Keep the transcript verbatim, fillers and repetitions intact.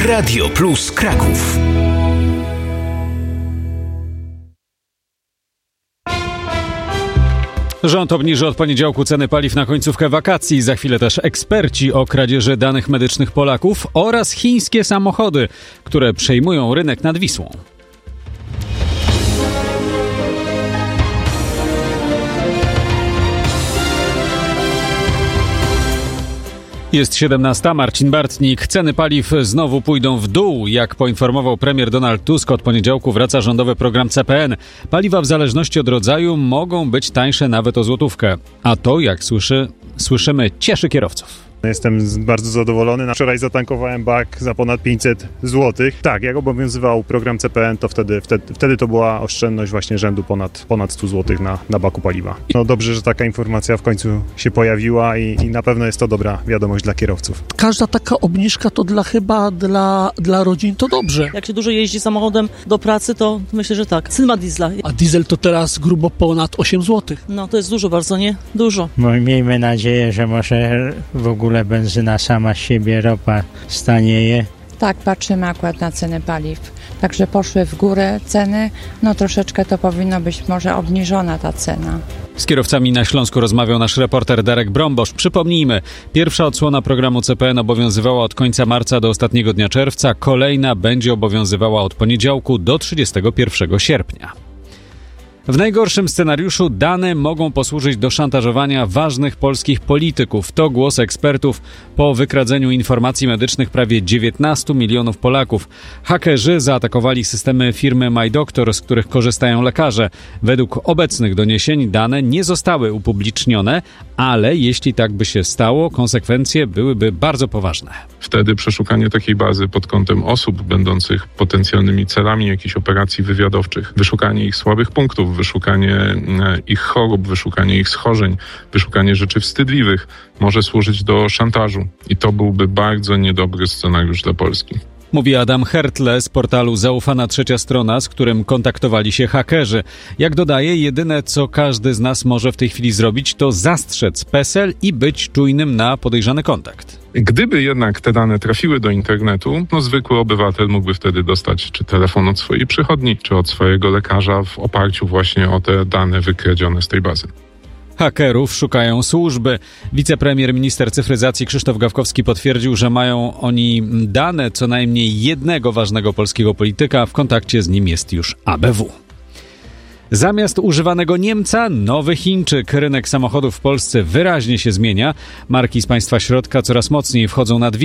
Radio Plus Kraków. Rząd obniży od poniedziałku ceny paliw na końcówkę wakacji. Za chwilę też eksperci o kradzieży danych medycznych Polaków oraz chińskie samochody, które przejmują rynek nad Wisłą. Jest siedemnasta, Marcin Bartnik. Ceny paliw znowu pójdą w dół. Jak poinformował premier Donald Tusk, od poniedziałku wraca rządowy program C P N. Paliwa w zależności od rodzaju mogą być tańsze nawet o złotówkę. A to, jak słyszy, słyszymy, cieszy kierowców. Jestem bardzo zadowolony. Wczoraj zatankowałem bak za ponad pięćset złotych. Tak, jak obowiązywał program C P N, to wtedy, wtedy, wtedy to była oszczędność właśnie rzędu ponad, ponad sto złotych na, na baku paliwa. No dobrze, że taka informacja w końcu się pojawiła i, i na pewno jest to dobra wiadomość dla kierowców. Każda taka obniżka to dla chyba dla, dla rodzin to dobrze. Jak się dużo jeździ samochodem do pracy, to myślę, że tak. Syn ma diesla. A diesel to teraz grubo ponad osiem złotych. No to jest dużo bardzo, nie? Dużo. No miejmy nadzieję, że może w ogóle benzyna sama z siebie, ropa stanieje. Tak, patrzymy akurat na ceny paliw. Także poszły w górę ceny, no troszeczkę to powinno być może obniżona ta cena. Z kierowcami na Śląsku rozmawiał nasz reporter Darek Brombosz. Przypomnijmy, pierwsza odsłona programu C P N obowiązywała od końca marca do ostatniego dnia czerwca, kolejna będzie obowiązywała od poniedziałku do trzydziestego pierwszego sierpnia. W najgorszym scenariuszu dane mogą posłużyć do szantażowania ważnych polskich polityków. To głos ekspertów po wykradzeniu informacji medycznych prawie dziewiętnastu milionów Polaków. Hakerzy zaatakowali systemy firmy MyDoctor, z których korzystają lekarze. Według obecnych doniesień dane nie zostały upublicznione, ale jeśli tak by się stało, konsekwencje byłyby bardzo poważne. Wtedy przeszukanie takiej bazy pod kątem osób będących potencjalnymi celami jakichś operacji wywiadowczych, wyszukanie ich słabych punktów, wyszukanie ich chorób, wyszukanie ich schorzeń, wyszukanie rzeczy wstydliwych może służyć do szantażu. I to byłby bardzo niedobry scenariusz dla Polski. Mówi Adam Hertle z portalu Zaufana Trzecia Strona, z którym kontaktowali się hakerzy. Jak dodaje, jedyne co każdy z nas może w tej chwili zrobić, to zastrzec PESEL i być czujnym na podejrzany kontakt. Gdyby jednak te dane trafiły do internetu, no zwykły obywatel mógłby wtedy dostać czy telefon od swojej przychodni, czy od swojego lekarza w oparciu właśnie o te dane wykradzione z tej bazy. Hakerów szukają służby. Wicepremier, minister cyfryzacji Krzysztof Gawkowski potwierdził, że mają oni dane co najmniej jednego ważnego polskiego polityka. W kontakcie z nim jest już A B W. Zamiast używanego Niemca, nowy Chińczyk. Rynek samochodów w Polsce wyraźnie się zmienia. Marki z państwa środka coraz mocniej wchodzą na